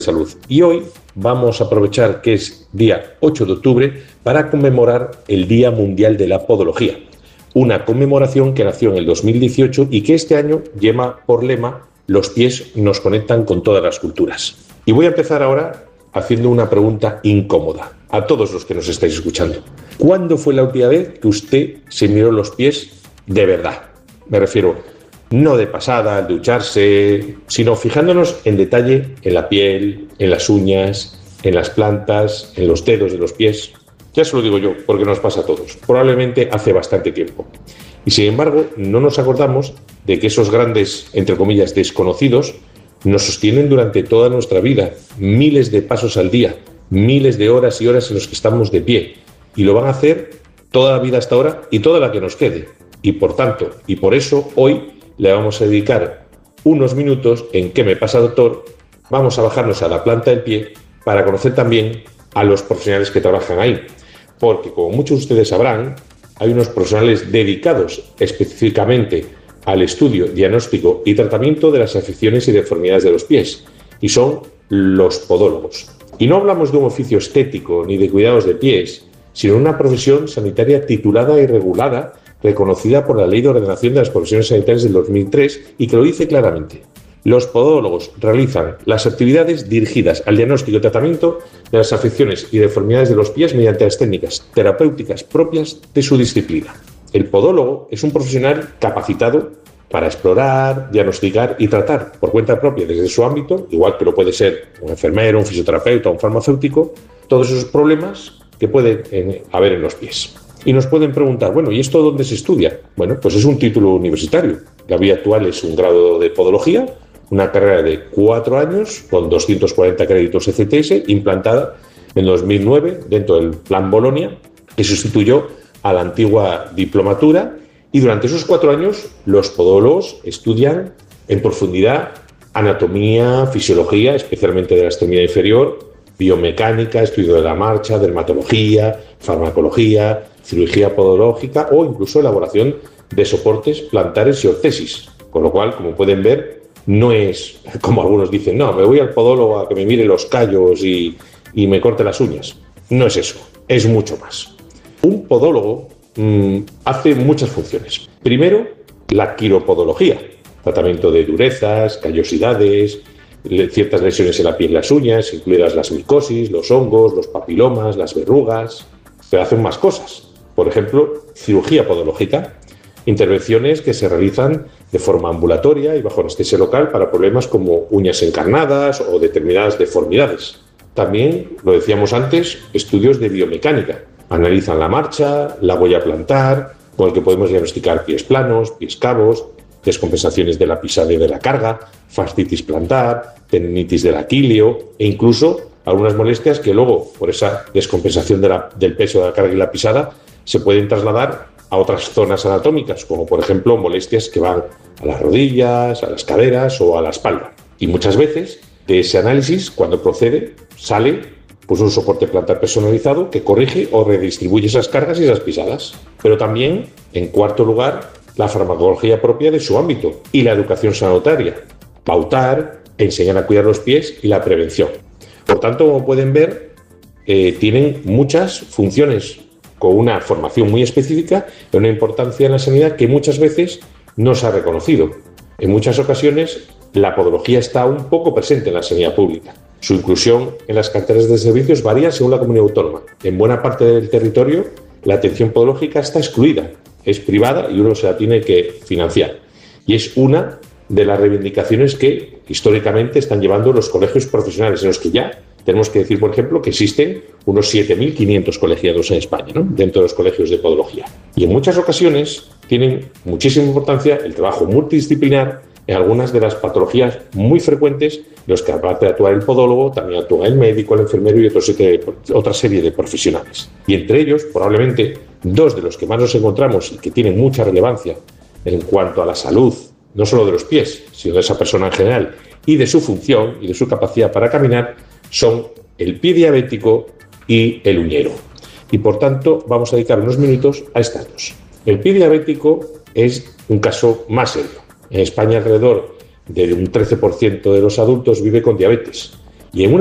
Salud. Y hoy vamos a aprovechar que es día 8 de octubre para conmemorar el Día Mundial de la Podología, una conmemoración que nació en el 2018 y que este año lleva por lema "Los pies nos conectan con todas las culturas". Y voy a empezar ahora haciendo una pregunta incómoda a todos los que nos estáis escuchando. ¿Cuándo fue la última vez que usted se miró los pies de verdad? Me refiero, no de pasada, al ducharse, sino fijándonos en detalle en la piel, en las uñas, en las plantas, en los dedos de los pies. Ya se lo digo yo, porque nos pasa a todos. Probablemente hace bastante tiempo. Y sin embargo, no nos acordamos de que esos grandes, entre comillas, desconocidos, nos sostienen durante toda nuestra vida. Miles de pasos al día, miles de horas y horas en los que estamos de pie. Y lo van a hacer toda la vida hasta ahora y toda la que nos quede. Y por tanto, y por eso, hoy le vamos a dedicar unos minutos en ¿Qué me pasa, doctor? Vamos a bajarnos a la planta del pie para conocer también a los profesionales que trabajan ahí. Porque, como muchos de ustedes sabrán, hay unos profesionales dedicados específicamente al estudio, diagnóstico y tratamiento de las afecciones y deformidades de los pies, y son los podólogos. Y no hablamos de un oficio estético ni de cuidados de pies, sino de una profesión sanitaria titulada y regulada, reconocida por la Ley de Ordenación de las Profesiones Sanitarias del 2003 y que lo dice claramente. Los podólogos realizan las actividades dirigidas al diagnóstico y tratamiento de las afecciones y deformidades de los pies mediante las técnicas terapéuticas propias de su disciplina. El podólogo es un profesional capacitado para explorar, diagnosticar y tratar por cuenta propia desde su ámbito, igual que lo puede ser un enfermero, un fisioterapeuta, un farmacéutico, todos esos problemas que pueden haber en los pies. Y nos pueden preguntar, bueno, ¿y esto dónde se estudia? Bueno, pues es un título universitario. La vía actual es un grado de podología, una carrera de 4 años con 240 créditos ECTS, implantada en 2009 dentro del Plan Bolonia, que sustituyó a la antigua diplomatura. Y durante esos 4 años los podólogos estudian en profundidad anatomía, fisiología, especialmente de la extremidad inferior, biomecánica, estudio de la marcha, dermatología, farmacología, cirugía podológica o incluso elaboración de soportes plantares y ortesis. Con lo cual, como pueden ver, no es como algunos dicen, no, me voy al podólogo a que me mire los callos y me corte las uñas. No es eso, es mucho más. Un podólogo hace muchas funciones. Primero, la quiropodología, tratamiento de durezas, callosidades, ciertas lesiones en la piel y las uñas, incluidas las micosis, los hongos, los papilomas, las verrugas. Pero hacen más cosas. Por ejemplo, cirugía podológica, intervenciones que se realizan de forma ambulatoria y bajo anestesia local para problemas como uñas encarnadas o determinadas deformidades. También, lo decíamos antes, estudios de biomecánica. Analizan la marcha, la huella plantar, con el que podemos diagnosticar pies planos, pies cabos, descompensaciones de la pisada y de la carga, fascitis plantar, tendinitis del aquileo e incluso algunas molestias que luego, por esa descompensación del peso de la carga y la pisada, se pueden trasladar a otras zonas anatómicas, como por ejemplo molestias que van a las rodillas, a las caderas o a la espalda. Y muchas veces de ese análisis, cuando procede, sale pues un soporte plantar personalizado que corrige o redistribuye esas cargas y esas pisadas. Pero también, en cuarto lugar, la farmacología propia de su ámbito y la educación sanitaria. Pautar, enseñar a cuidar los pies y la prevención. Por tanto, como pueden ver, tienen muchas funciones con una formación muy específica y una importancia en la sanidad que muchas veces no se ha reconocido. En muchas ocasiones, la podología está un poco presente en la sanidad pública. Su inclusión en las carteras de servicios varía según la comunidad autónoma. En buena parte del territorio, la atención podológica está excluida, es privada y uno se la tiene que financiar. Y es una de las reivindicaciones que históricamente están llevando los colegios profesionales, en los que ya tenemos que decir, por ejemplo, que existen unos 7.500 colegiados en España, ¿no?, dentro de los colegios de podología. Y en muchas ocasiones tienen muchísima importancia el trabajo multidisciplinar en algunas de las patologías muy frecuentes en los que, aparte de actuar el podólogo, también actúa el médico, el enfermero y otra serie de profesionales. Y entre ellos, probablemente, 2 de los que más nos encontramos y que tienen mucha relevancia en cuanto a la salud, no solo de los pies, sino de esa persona en general, y de su función y de su capacidad para caminar, son el pie diabético y el uñero. Y por tanto, vamos a dedicar unos minutos a estas 2. El pie diabético es un caso más serio. En España, alrededor de un 13% de los adultos vive con diabetes y en